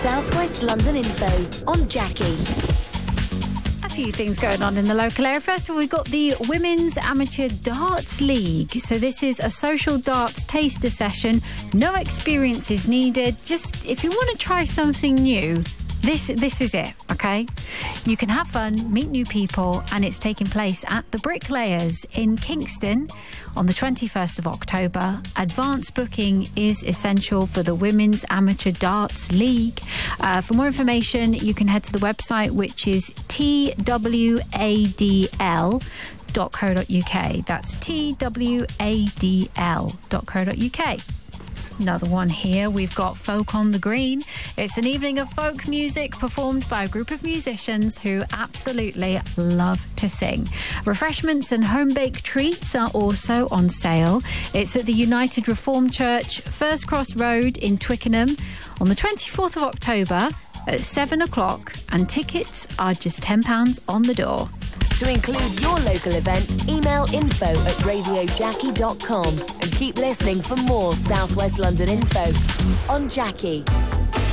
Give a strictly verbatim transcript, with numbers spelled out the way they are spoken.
Southwest London info on Jackie. A few things going on in the local area. First of all, we've got the Women's Amateur Darts League. So this is a social darts taster session. No experience is needed. Just if you want to try something new, This this is it, okay? You can have fun, meet new people, and it's taking place at the Bricklayers in Kingston on the twenty-first of October. Advance booking is essential for the Women's Amateur Darts League. Uh, for more information, you can head to the website, which is t w a d l dot co dot u k. That's t w a d l dot co dot u k. Another one here, we've got Folk on the Green. It's an evening of folk music performed by a group of musicians who absolutely love to sing. Refreshments and home-baked treats are also on sale. It's at the United Reformed Church, First Cross Road in Twickenham on the twenty-fourth of October at seven o'clock, and tickets are just ten pounds on the door. To include your local event, email info at radio jackie dot com and keep listening for more Southwest London info on Jackie.